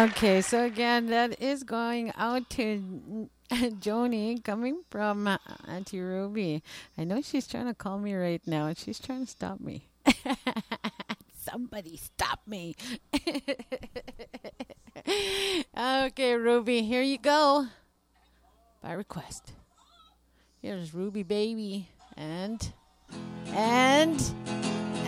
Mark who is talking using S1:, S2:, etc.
S1: Okay, so again, that is going out to Joni coming from Auntie Ruby. I know she's trying to call me right now and she's trying to stop me. Somebody stop me. Okay, Ruby, here you go. By request. Here's Ruby Baby and